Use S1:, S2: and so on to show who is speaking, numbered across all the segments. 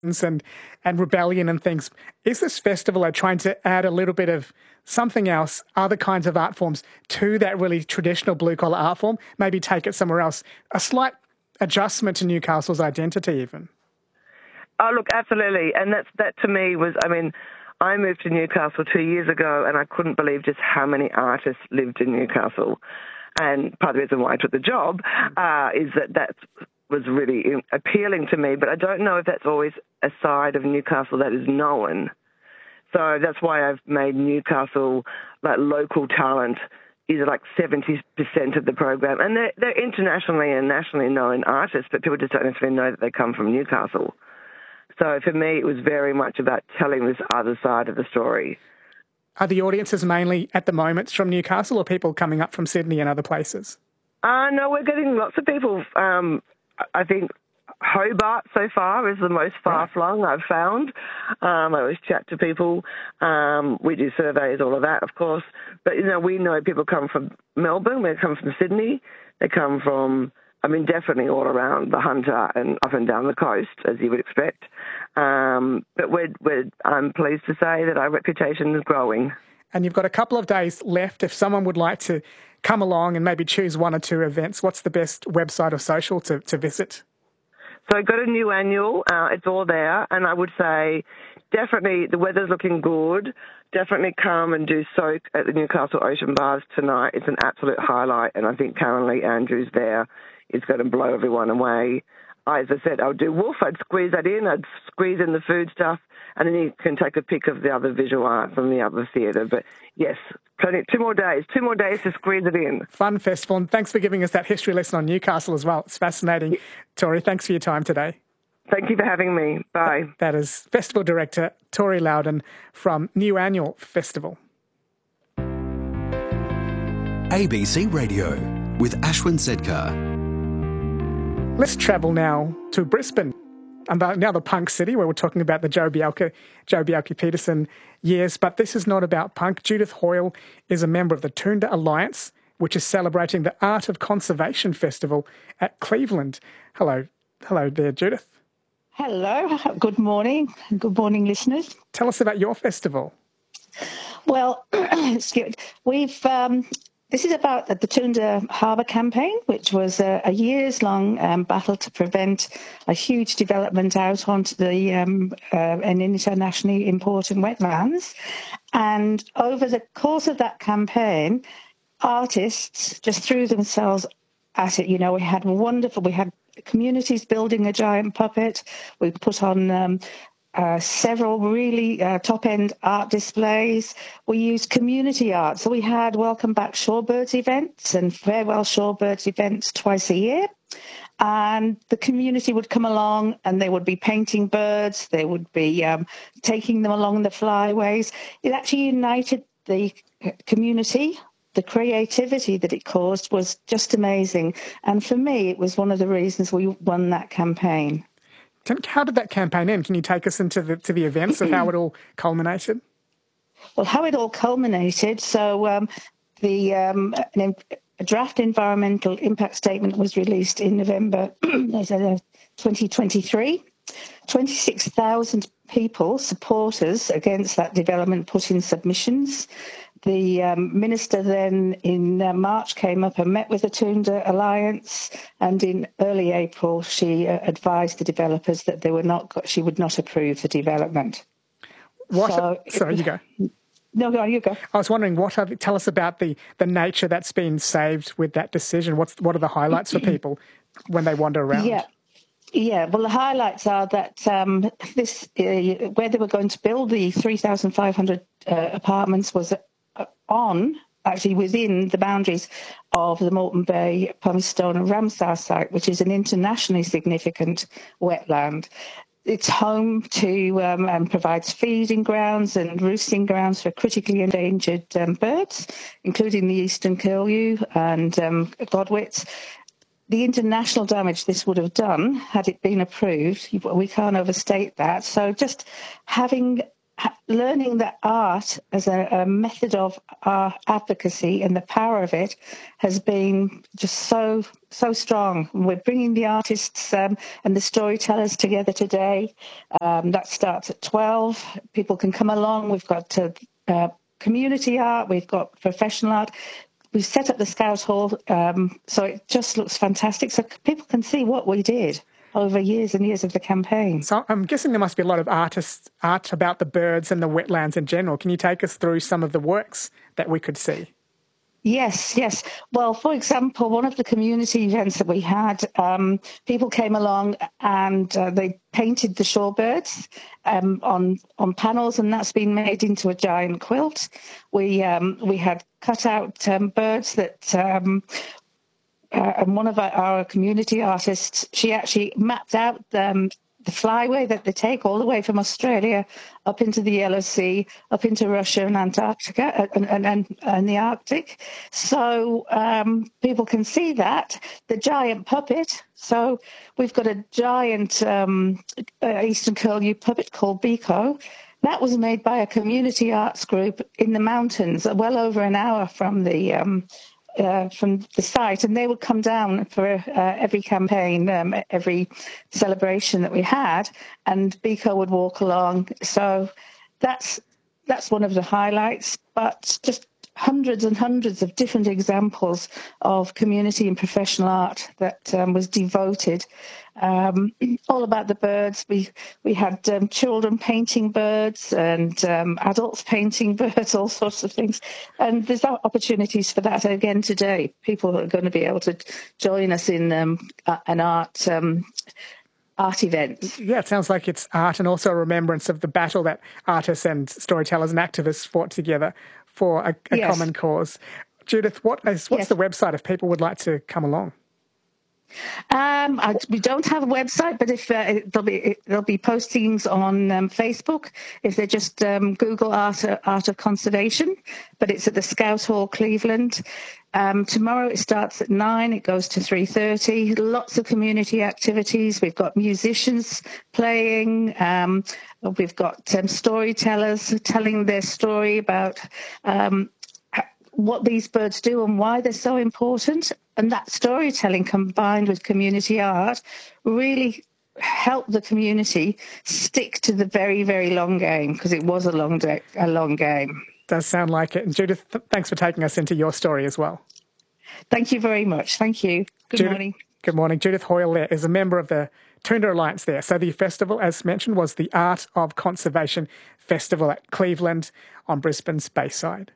S1: and rebellion and things. Is this festival trying to add a little bit of something else, other kinds of art forms to that really traditional blue-collar art form, maybe take it somewhere else, a slight adjustment to Newcastle's identity even?
S2: Oh, look, absolutely. And that to me was, I moved to Newcastle 2 years ago and I couldn't believe just how many artists lived in Newcastle. And part of the reason why I took the job is that was really appealing to me, but I don't know if that's always a side of Newcastle that is known. So that's why I've made Newcastle, like, local talent is like 70% of the program. And they're internationally and nationally known artists, but people just don't necessarily know that they come from Newcastle. So for me, it was very much about telling this other side of the story.
S1: Are the audiences mainly at the moment from Newcastle or people coming up from Sydney and other places?
S2: No, we're getting lots of people. I think Hobart so far is the most far-flung I've found. I always chat to people. We do surveys, all of that, of course. But, we know people come from Melbourne, they come from Sydney, they come from, definitely all around the Hunter and up and down the coast, as you would expect. But I'm pleased to say that our reputation is growing.
S1: And you've got a couple of days left. If someone would like to come along and maybe choose one or two events, what's the best website or social to visit?
S2: So go to New Annual. It's all there. And I would say definitely the weather's looking good. Definitely come and do soak at the Newcastle Ocean Bars tonight. It's an absolute highlight. And I think Karen Lee Andrews there is going to blow everyone away. As I said, I'll do Wolf. I'd squeeze that in. I'd squeeze in the food stuff. And then you can take a pic of the other visual arts and the other theatre. But yes, plenty, 2 more days to squeeze it in.
S1: Fun festival. And thanks for giving us that history lesson on Newcastle as well. It's fascinating. Tori, thanks for your time today.
S2: Thank you for having me. Bye.
S1: That is Festival Director Tori Loudon from New Annual Festival.
S3: ABC Radio with Ashwin Sedkar.
S1: Let's travel now to Brisbane. Now the punk city, where we're talking about the Joe Bjelke-Petersen years. But this is not about punk. Judith Hoyle is a member of the Toondah Alliance, which is celebrating the Art of Conservation Festival at Cleveland. Hello there, Judith.
S4: Hello. Good morning. Good morning, listeners.
S1: Tell us about your festival.
S4: Well, we've... This is about the Toondah Harbour campaign, which was a years-long battle to prevent a huge development out onto an internationally important wetlands. And over the course of that campaign, artists just threw themselves at it. We had communities building a giant puppet. We put on several really top-end art displays. We used community art. So we had Welcome Back Shorebirds events and Farewell Shorebirds events twice a year. And the community would come along and they would be painting birds. They would be taking them along the flyways. It actually united the community. The creativity that it caused was just amazing. And for me, it was one of the reasons we won that campaign.
S1: How did that campaign end? Can you take us into the events of how it all culminated?
S4: Well, how it all culminated, so a draft environmental impact statement was released in November 2023. 26,000 people, supporters against that development, put in submissions. The minister then in March came up and met with the Toondah Alliance, and in early April she advised the developers that she would not approve the development.
S1: Sorry, you go.
S4: No, go on, you go.
S1: I was wondering, tell us about the nature that's been saved with that decision. What are the highlights for people when they wander around?
S4: Yeah, well, the highlights are that where they were going to build the 3,500 apartments was actually within the boundaries of the Moreton Bay, Pumice-Stone and Ramsar site, which is an internationally significant wetland. It's home to and provides feeding grounds and roosting grounds for critically endangered birds, including the eastern curlew and godwits. The international damage this would have done had it been approved, we can't overstate that. So just having learning that art as a method of advocacy and the power of it has been just so strong. We're bringing the artists and the storytellers together today. That starts at 12. People can come along. We've got community art. We've got professional art. We've set up the Scout Hall, so it just looks fantastic. So people can see what we did over years and years of the campaign.
S1: So I'm guessing there must be a lot of art about the birds and the wetlands in general. Can you take us through some of the works that we could see?
S4: Yes. Well, for example, one of the community events that we had, people came along and they painted the shorebirds on panels, and that's been made into a giant quilt. We had cut out birds that. And one of our community artists, she actually mapped out the flyway that they take all the way from Australia up into the Yellow Sea, up into Russia and Antarctica and the Arctic. So people can see that. The giant puppet. So we've got a giant Eastern Curlew puppet called Biko. That was made by a community arts group in the mountains, well over an hour from the site, and they would come down for every campaign, every celebration that we had, and Biko would walk along. So that's one of the highlights, but just hundreds and hundreds of different examples of community and professional art that was devoted all about the birds. We had children painting birds and adults painting birds, all sorts of things. And there's opportunities for that again today. People are going to be able to join us in an art event.
S1: Yeah, it sounds like it's art and also a remembrance of the battle that artists and storytellers and activists fought together for a common cause. Judith, what's the website if people would like to come along?
S4: We don't have a website, but if there'll be postings on Facebook if they just Google Art of Conservation. But it's at the Scout Hall, Cleveland. Tomorrow it starts at 9. It goes to 3:30. Lots of community activities. We've got musicians playing. We've got storytellers telling their story about what these birds do and why they're so important. And that storytelling combined with community art really helped the community stick to the very, very long game, because it was a long game.
S1: Does sound like it. And Judith, thanks for taking us into your story as well.
S4: Thank you very much. Thank you. Good morning.
S1: Good morning. Judith Hoyle there is a member of the Toondah Alliance there. So the festival, as mentioned, was the Art of Conservation Festival at Cleveland on Brisbane's Bayside.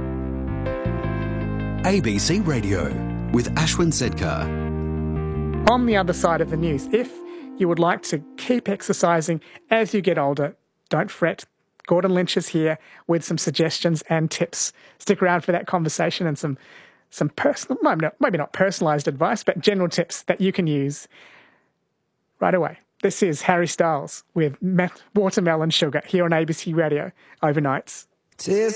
S3: ABC Radio with Ashwin Sedkar.
S1: On the other side of the news, if you would like to keep exercising as you get older, don't fret. Gordon Lynch is here with some suggestions and tips. Stick around for that conversation and some personal, maybe not personalised advice, but general tips that you can use right away. This is Harry Styles with Watermelon Sugar here on ABC Radio overnights.